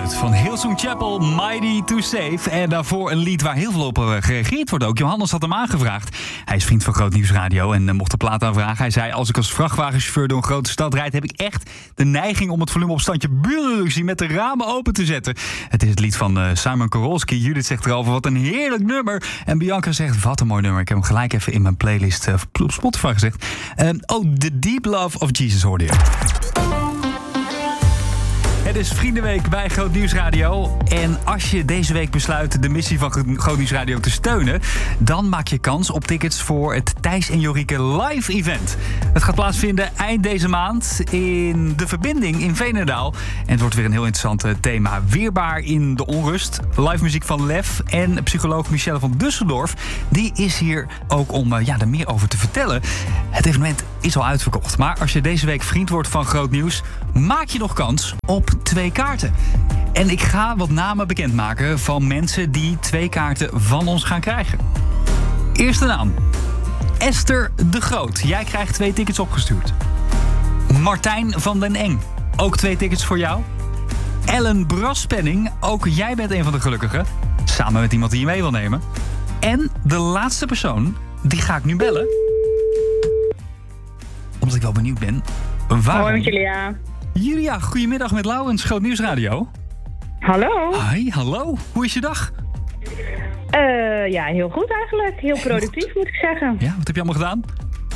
Out van Hillsong Chapel, Mighty to Save. En daarvoor een lied waar heel veel op gereageerd wordt ook. Johannes had hem aangevraagd. Hij is vriend van Groot Nieuws Radio en mocht de plaat aanvragen. Hij zei, als ik als vrachtwagenchauffeur door een grote stad rijd, heb ik echt de neiging om het volume op standje burenruzie met de ramen open te zetten. Het is het lied van Simon Korolski. Judith zegt erover, wat een heerlijk nummer. En Bianca zegt, wat een mooi nummer. Ik heb hem gelijk even in mijn playlist op Spotify gezegd. The Deep Love of Jesus hoorde je. Het is Vriendenweek bij Groot Nieuws Radio. En als je deze week besluit de missie van Groot Nieuws Radio te steunen, dan maak je kans op tickets voor het Thijs en Jorike live event. Het gaat plaatsvinden eind deze maand in De Verbinding in Veenendaal. En het wordt weer een heel interessant thema. Weerbaar in de onrust. Live muziek van Lef en psycholoog Michelle van Dusseldorf. Die is hier ook om er meer over te vertellen. Het evenement is al uitverkocht. Maar als je deze week vriend wordt van Groot Nieuws, maak je nog kans op 2 kaarten. En ik ga wat namen bekendmaken van mensen die 2 kaarten van ons gaan krijgen. Eerste naam. Esther de Groot. Jij krijgt 2 tickets opgestuurd. Martijn van den Eng. Ook 2 tickets voor jou. Ellen Braspenning. Ook jij bent een van de gelukkigen. Samen met iemand die je mee wil nemen. En de laatste persoon, die ga ik nu bellen. Omdat ik wel benieuwd ben. Hoi met Julia. Julia, goedemiddag met Laurens, Groot Nieuws Radio. Hallo. Hi, hallo. Hoe is je dag? Ja, heel goed eigenlijk. Heel productief moet ik zeggen. Ja, wat heb je allemaal gedaan?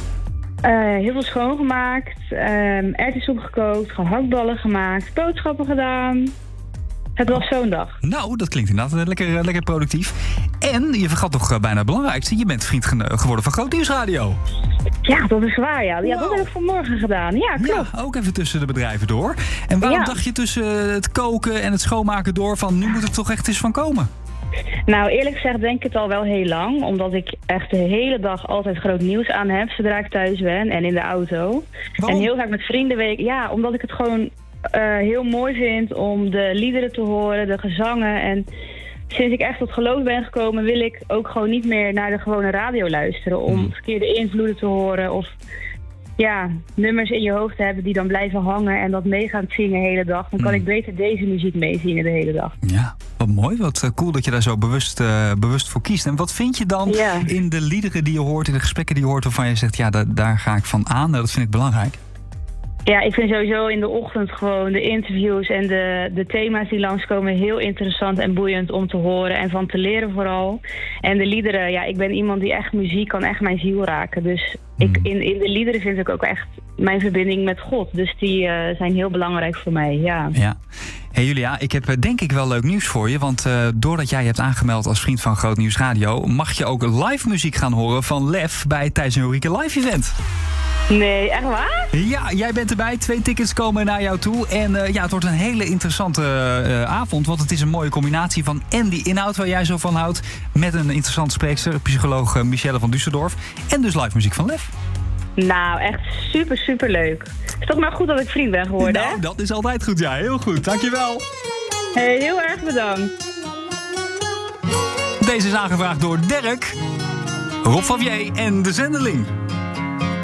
Heel veel schoongemaakt, erwtensoep gekookt, gehaktballen gemaakt, boodschappen gedaan. Het was zo'n dag. Nou, dat klinkt inderdaad lekker productief. En je vergat nog bijna het belangrijkste. Je bent vriend geworden van Groot Nieuws Radio. Ja, dat is waar, ja. Ja, dat heb ik vanmorgen gedaan. Ja, klopt. Ja, ook even tussen de bedrijven door. En waarom dacht je tussen het koken en het schoonmaken door van nu moet het toch echt eens van komen? Nou, eerlijk gezegd denk ik het al wel heel lang. Omdat ik echt de hele dag altijd Groot Nieuws aan heb zodra ik thuis ben en in de auto. Waarom? En heel vaak met Vriendenweek. Ja, omdat ik het gewoon heel mooi vind om de liederen te horen, de gezangen. En sinds ik echt tot geloof ben gekomen, wil ik ook gewoon niet meer naar de gewone radio luisteren. Om verkeerde invloeden te horen of nummers in je hoofd te hebben die dan blijven hangen en dat mee gaan zingen de hele dag. Dan kan ik beter deze muziek meezingen de hele dag. Ja, wat mooi. Wat cool dat je daar zo bewust voor kiest. En wat vind je dan in de liederen die je hoort, in de gesprekken die je hoort, waarvan je zegt, ja, daar ga ik van aan. Dat vind ik belangrijk. Ja, ik vind sowieso in de ochtend gewoon de interviews en de thema's die langskomen heel interessant en boeiend om te horen en van te leren vooral. En de liederen, ja, ik ben iemand die echt muziek kan echt mijn ziel raken. Dus in de liederen vind ik ook echt mijn verbinding met God. Dus die zijn heel belangrijk voor mij, ja. Hey Julia, ik heb denk ik wel leuk nieuws voor je. Want doordat jij je hebt aangemeld als vriend van Groot Nieuws Radio, mag je ook live muziek gaan horen van Lef bij het Thijs en Jorike live event. Nee, echt waar? Ja, jij bent erbij. 2 tickets komen naar jou toe. En het wordt een hele interessante avond. Want het is een mooie combinatie van en die inhoud waar jij zo van houdt, met een interessante spreekster, psycholoog Michelle van Dusseldorf. En dus live muziek van Lef. Nou, echt super, super leuk. Het is toch maar goed dat ik vriend ben geworden, hè? Nou, dat is altijd goed, ja. Heel goed. Dankjewel. Hey, heel erg bedankt. Deze is aangevraagd door Dirk, Rob Favier en De Zendeling.